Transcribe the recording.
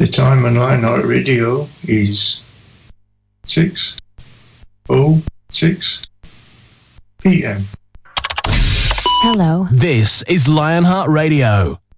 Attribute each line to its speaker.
Speaker 1: time on Lionheart Radio is 6:06 p.m.
Speaker 2: Hello.
Speaker 3: This is Lionheart Radio.